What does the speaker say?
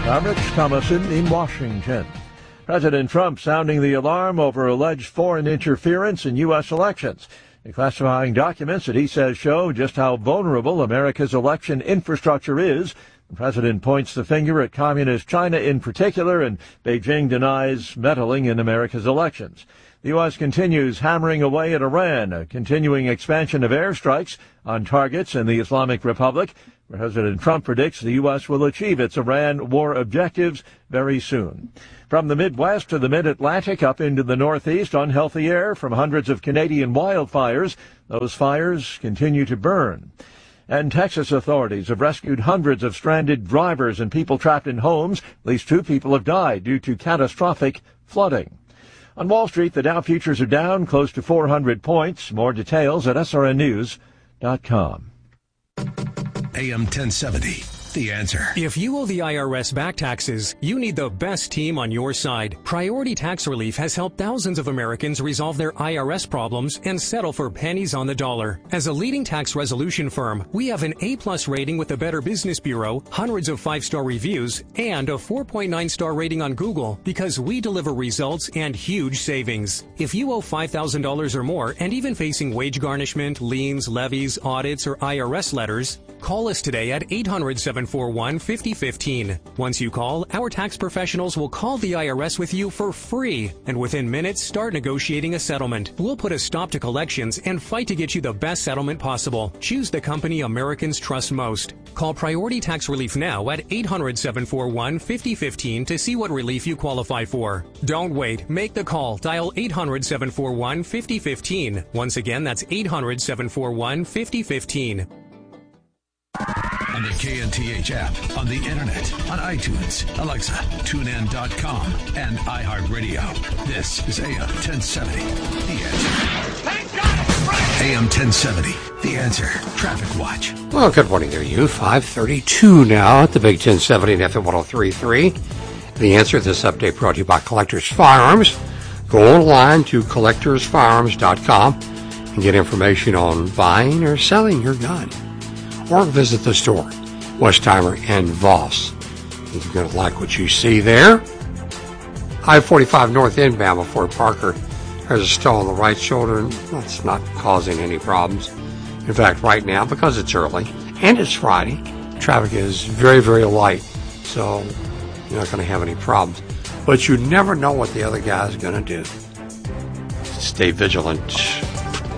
I'm Rich Thomason in Washington. President Trump sounding the alarm over alleged foreign interference in U.S. elections. Declassifying documents that he says show just how vulnerable America's election infrastructure is. The president points the finger at communist China in particular, and Beijing denies meddling in America's elections. The U.S. continues hammering away at Iran, a continuing expansion of airstrikes on targets in the Islamic Republic. President Trump predicts the U.S. will achieve its Iran war objectives very soon. From the Midwest to the Mid-Atlantic up into the Northeast, unhealthy air from hundreds of Canadian wildfires. Those fires continue to burn. And Texas authorities have rescued hundreds of stranded drivers and people trapped in homes. At least 2 people have died due to catastrophic flooding. On Wall Street, the Dow futures are down close to 400 points. More details at srnnews.com. AM 1070, The Answer. If you owe the IRS back taxes, you need the best team on your side. Priority Tax Relief has helped thousands of Americans resolve their IRS problems and settle for pennies on the dollar. As a leading tax resolution firm, we have an A-plus rating with the Better Business Bureau, hundreds of 5-star reviews, and a 4.9-star rating on Google because we deliver results and huge savings. If you owe $5,000 or more and even facing wage garnishment, liens, levies, audits, or IRS letters, call us today at 800-741-5015. Once you call, our tax professionals will call the IRS with you for free, and within minutes start negotiating a settlement. We'll put a stop to collections and fight to get you the best settlement possible. Choose the company Americans trust most. Call Priority Tax Relief now at 800-741-5015 to see what relief you qualify for. Don't wait. Make the call. Dial 800-741-5015. Once again, that's 800-741-5015. On the KNTH app, on the internet, on iTunes, Alexa, TuneIn.com, and iHeartRadio. This is AM 1070, The Answer. Thank God it's Friday! AM 1070, The Answer. Traffic Watch. Well, good morning to you. 5:32 now at the Big 1070 and FM 103.3. The Answer. This update brought to you by Collectors Firearms. Go online to collectorsfirearms.com and get information on buying or selling your gun. Or visit the store, Westheimer and Voss. You're going to like what you see there. I-45 north inbound before Parker. There's a stall on the right shoulder, and that's not causing any problems. In fact, right now, because it's early and it's Friday, traffic is very, very light, so you're not going to have any problems. But you never know what the other guy's going to do. Stay vigilant.